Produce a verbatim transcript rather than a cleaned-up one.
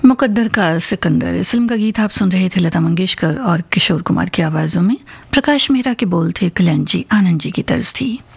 मुकद्दर का सिकंदर, इस फिल्म का गीत आप सुन रहे थे लता मंगेशकर और किशोर कुमार की आवाज़ों में। प्रकाश मेहरा के बोल थे, कल्याण जी आनंद जी की तर्ज थी।